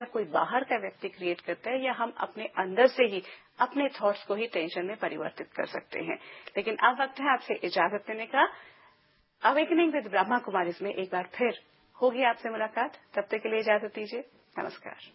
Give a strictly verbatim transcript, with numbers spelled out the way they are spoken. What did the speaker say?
कोई बाहर का व्यक्ति क्रिएट करता है, या हम अपने अंदर से ही अपने थॉट्स को ही टेंशन में परिवर्तित कर सकते हैं। लेकिन अब वक्त है आपसे इजाजत लेने का। अवेकनिंग विद ब्रह्मा कुमारीज में एक बार फिर होगी आपसे मुलाकात। तब तक के लिए इजाजत दीजिए। नमस्कार।